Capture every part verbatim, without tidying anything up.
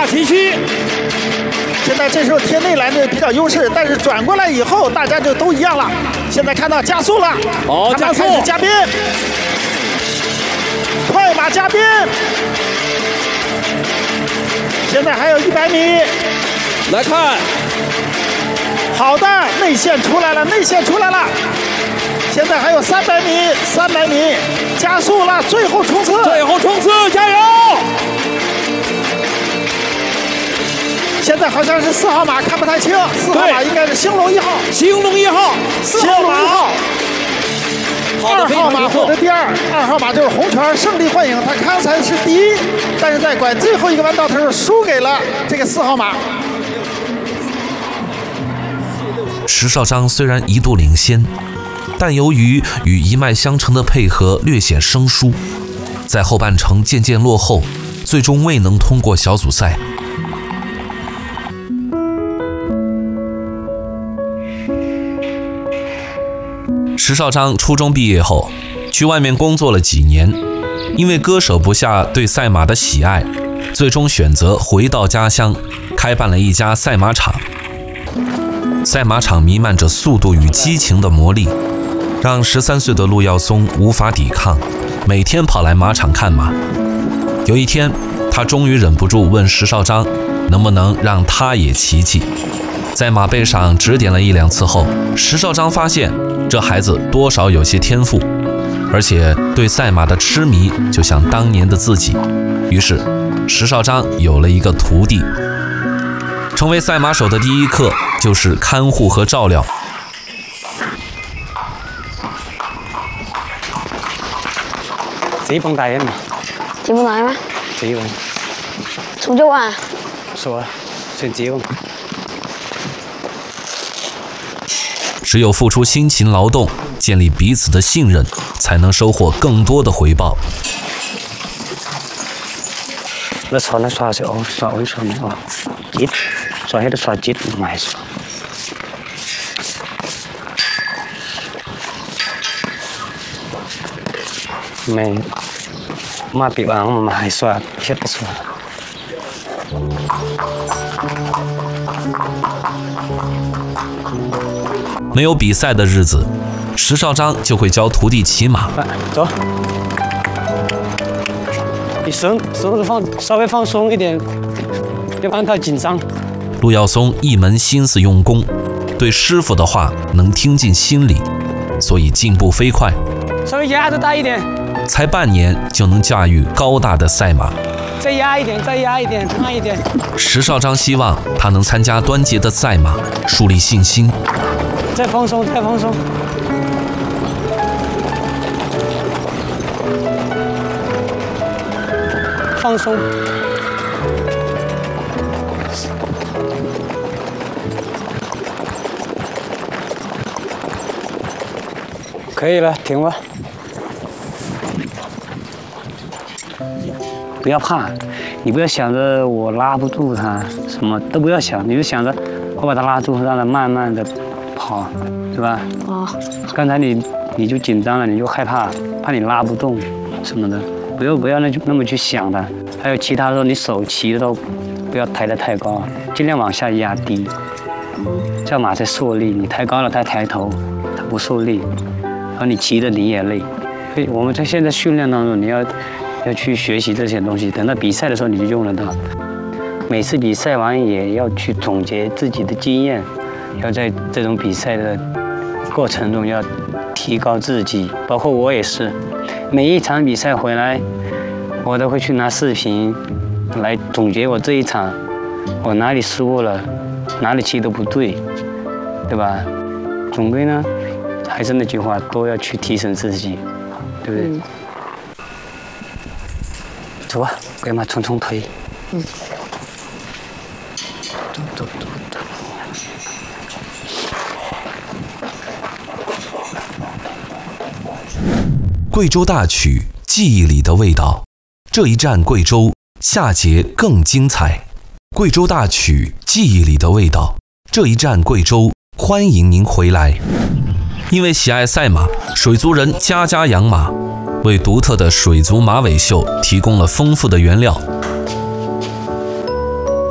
大崎岖。 现在这时候天内蓝的比较优势，但是转过来以后，大家就都一样了。现在看到加速了， 哦，加速， 加鞭，快马加鞭。现在还有一百米， 来看， 好的，内线出来了，内线出来了。现在还有三百米，三百米，加速了，最后冲刺， 最后冲刺，加油！ 现在好像是四号马，看不太清。四号马应该是兴隆一号， 兴隆一号， 四号马一号。二号马获得第二，二号马就是红圈胜利幻影，他刚才是第一，但是在拐最后一个弯道的时候输给了这个四号马。 石少章虽然一度领先，但由于与一脉相承的配合略显生疏，在后半程渐渐落后，最终未能通过小组赛。石少章初中毕业后，去外面工作了几年，因为割舍不下对赛马的喜爱，最终选择回到家乡，开办了一家赛马场。赛马场弥漫着速度与激情的魔力，让十三岁的陆耀松无法抵抗，每天跑来马场看马。有一天，他终于忍不住问石少章，能不能让他也骑骑。在马背上指点了一两次后，石少章发现这孩子多少有些天赋，而且对赛马的痴迷就像当年的自己。于是石少章有了一个徒弟。成为赛马手的第一课就是看护和照料。 這幫大人嘛？ 這幫大咩？ 這幫。 從足啊？ 熟啊，姓這幫。 只有付出辛勤劳动，建立彼此的信任，才能收获更多的回报。 你坐你坐時候，坐會坐咩啊？節，坐喺度坐節唔係坐。沒，媽別話我唔係坐，撇不坐。 没有比赛的日子，石少章就会教徒弟骑马。 走，你绳绳子放稍微放松一点，别让它紧张。 陆耀松一门心思用功，对师傅的话能听进心里，所以进步飞快。 稍微压得大一点。 才半年就能驾驭高大的赛马。 再压一点，再压一点，慢一点。 石少章希望他能参加端节的赛马，树立信心。 再放松，再放松。放松。可以了，停吧。不要怕，你不要想着我拉不住他，什么都不要想，你就想着我把他拉住，让他慢慢的跑，是吧？ 哦。 刚才你你就紧张了，你就害怕，怕你拉不动什么的，不要不要那就那么去想的。还有其他的，你手骑的都不要抬得太高，尽量往下压低，这样马才受力。你抬高了，它抬头，它不受力，然后你骑的你也累。所以我们在现在训练当中，你要。要去学习这些东西，等到比赛的时候你就用得到。每次比赛完也要去总结自己的经验，要在这种比赛的过程中要提高自己。包括我也是，每一场比赛回来，我都会去拿视频来总结我这一场，我哪里失误了，哪里骑得不对，对吧？总归呢，还是那句话，都要去提升自己，对不对？嗯，走吧，给马冲冲腿。嗯。走走走走。 贵州大曲，记忆里的味道。这一站贵州，下节更精彩。贵州大曲，记忆里的味道。这一站贵州，欢迎您回来。因为喜爱赛马，水族人家家养马。为独特的水族马尾秀提供了丰富的原料。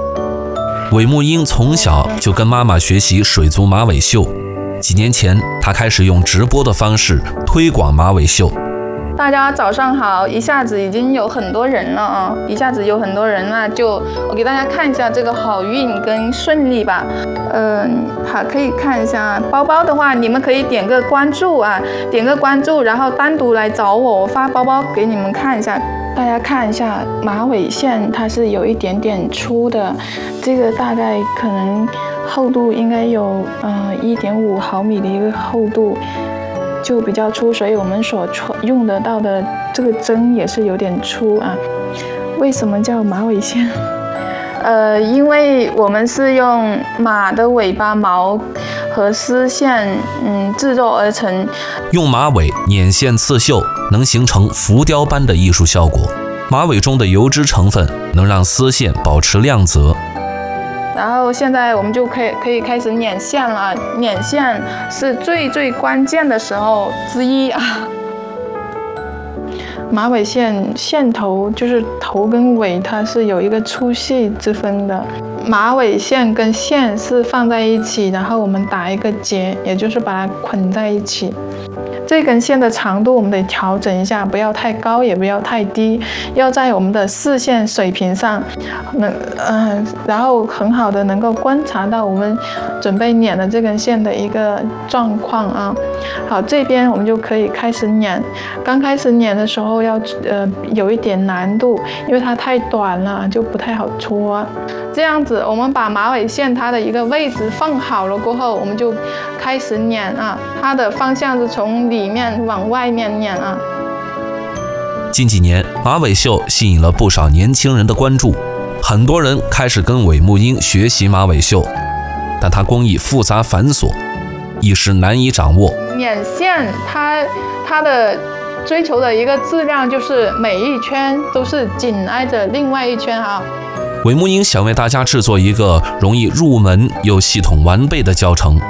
韦木英从小就跟妈妈学习水族马尾绣，几年前她开始用直播的方式推广马尾绣。 大家早上好，一下子已经有很多人了啊！一下子有很多人了，就我给大家看一下这个好运跟顺利吧。嗯，好，可以看一下包包的话，你们可以点个关注啊，点个关注，然后单独来找我，我发包包给你们看一下。大家看一下马尾线，它是有一点点粗的，这个大概可能厚度应该有呃一点五毫米的一个厚度。就比较粗，所以我们所用得到的这个针也是有点粗啊。为什么叫马尾线？呃，因为我们是用马的尾巴毛和丝线嗯制作而成， 用马尾捻线刺绣，能形成浮雕般的艺术效果。马尾中的油脂成分能让丝线保持亮泽。 然后现在我们就可以可以开始捻线了，捻线是最最关键的时候之一啊。马尾线线头就是头跟尾，它是有一个粗细之分的。马尾线跟线是放在一起，然后我们打一个结，也就是把它捆在一起。这根线的长度我们得调整一下，不要太高，也不要太低，要在我们的视线水平上，能呃，然后很好的能够观察到我们准备捻的这根线的一个状况啊。好，这边我们就可以开始捻。刚开始捻的时候要呃有一点难度，因为它太短了，就不太好搓。这样子，我们把马尾线它的一个位置放好了过后，我们就开始捻啊。它的方向是从里面往外面捻啊。 近几年，马尾绣吸引了不少年轻人的关注，很多人开始跟韦木英学习马尾绣，但它工艺复杂繁琐，一时难以掌握。 捻线它它的追求的一个质量就是每一圈都是紧挨着另外一圈啊。 韦木英想为大家制作一个容易入门又系统完备的教程。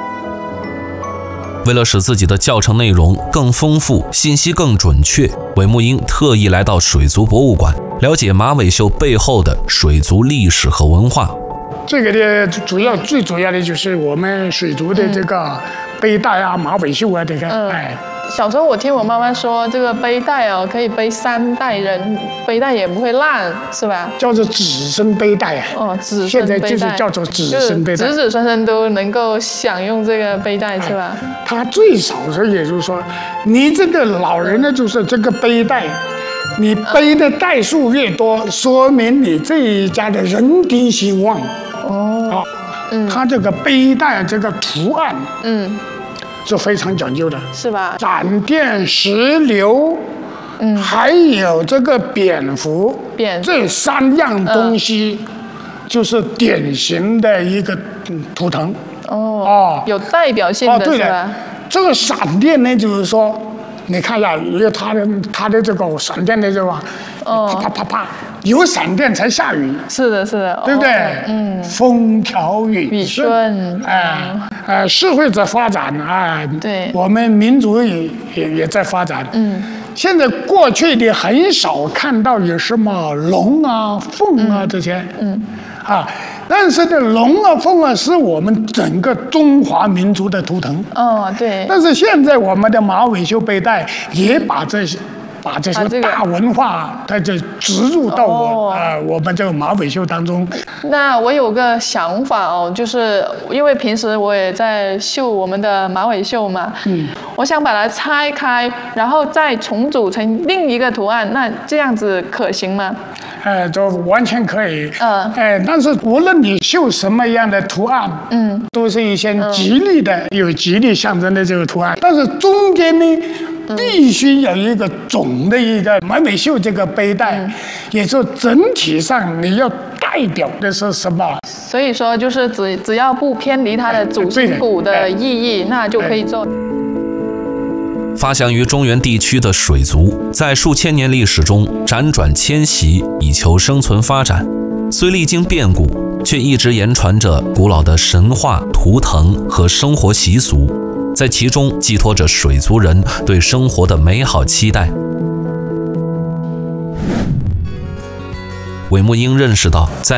为了使自己的教程内容更丰富，信息更准确，韦木英特意来到水族博物馆，了解马尾绣背后的水族历史和文化。 这个的主要最主要的就是我们水族的这个背带啊、马尾绣啊，这个哎。 小时候我听我妈妈说，这个背带哦可以背三代人，背带也不会烂，是吧？ 叫做子孙背带啊。 哦，子孙背带。 现在就是叫做子孙背带， 子子孙孙都能够享用这个背带，是吧？ 它最少是，也就是说，你这个老人呢，就是这个背带，你背的带数越多，说明你这一家的人丁兴旺。哦。啊，嗯，它这个背带这个图案，嗯。是非常讲究的， 是吧？ 闪电、石榴，嗯，还有这个蝙蝠， 蝙这三样东西，就是典型的一个图腾。 哦哦，有代表性的， 哦，对是吧？ 这个闪电呢，就是说，你看一下，因为它的它的这个闪电的这个，啪啪啪啪。有闪电才下雨， 是的，是的， 对不对？ 嗯， 风调雨顺， 哎，呃，社会在发展啊， 对， 我们民族也也也在发展， 嗯， 现在过去的很少看到有什么龙啊、凤啊这些， 嗯， 啊，但是呢，龙啊、凤啊是我们整个中华民族的图腾， 哦，对， 但是现在我们的马尾绣背带也把这些。把这些大文化，它就植入到我啊、呃、我们这个马尾绣当中。 那我有个想法哦，就是因为平时我也在绣我们的马尾绣嘛，嗯，我想把它拆开，然后再重组成另一个图案，那这样子可行吗？ 呃，就完全可以。 嗯。 哎、呃，但是无论你绣什么样的图案， 嗯， 都是一些吉利的、嗯、有吉利象征的这个图案，但是中间呢。必须有一个总的一个马尾绣这个背带，嗯、也就整体上你要代表的是什么？ 所以说，就是只只要不偏离它的主心骨的意义，那就可以做。 发祥于中原地区的水族，在数千年历史中辗转迁徙，以求生存发展。虽历经变故，却一直言传着古老的神话、图腾和生活习俗。在其中寄托着水族人对生活的美好期待。韦木英认识到，在